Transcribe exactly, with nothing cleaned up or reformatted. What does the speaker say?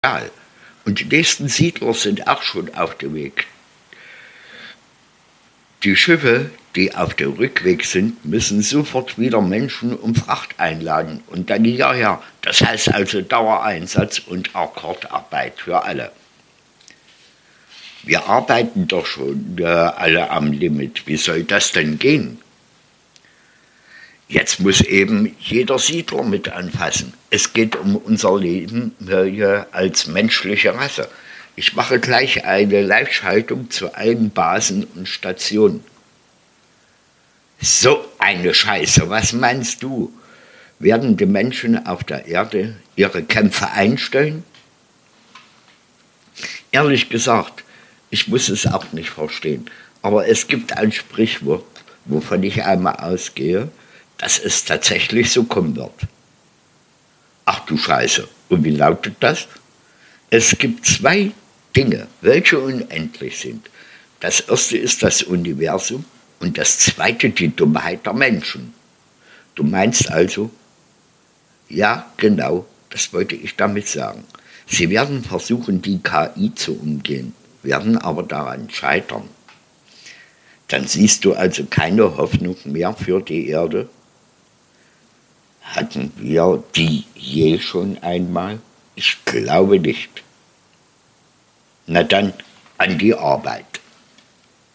Und die nächsten Siedler sind auch schon auf dem Weg. Die Schiffe, die auf dem Rückweg sind, müssen sofort wieder Menschen um Fracht einladen und dann hierher. Das heißt also Dauereinsatz und Akkordarbeit für alle. Wir arbeiten doch schon äh, alle am Limit. Wie soll das denn gehen? Jetzt muss eben jeder Siedler mit anfassen. Es geht um unser Leben äh, als menschliche Rasse. Ich mache gleich eine Live-Schaltung zu allen Basen und Stationen. So eine Scheiße, was meinst du? Werden die Menschen auf der Erde ihre Kämpfe einstellen? Ehrlich gesagt, ich muss es auch nicht verstehen. Aber es gibt ein Sprichwort, wovon ich einmal ausgehe, dass es tatsächlich so kommen wird. Ach du Scheiße, und wie lautet das? Es gibt zwei Dinge, welche unendlich sind. Das erste ist das Universum und das zweite die Dummheit der Menschen. Du meinst also, ja genau, das wollte ich damit sagen. Sie werden versuchen, die K I zu umgehen, werden aber daran scheitern. Dann siehst du also keine Hoffnung mehr für die Erde? Hatten wir die je schon einmal? Ich glaube nicht. Na dann, an die Arbeit.